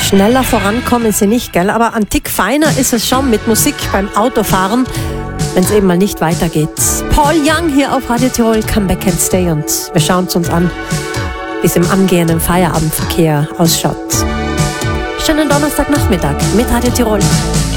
Schneller vorankommen sie nicht, gell? Aber ein Tick feiner ist es schon mit Musik beim Autofahren, wenn es eben mal nicht weitergeht. Paul Young hier auf Radio Tirol, Come Back and Stay, und wir schauen es uns an, wie es im angehenden Feierabendverkehr ausschaut. Schönen Donnerstagnachmittag mit Radio Tirol.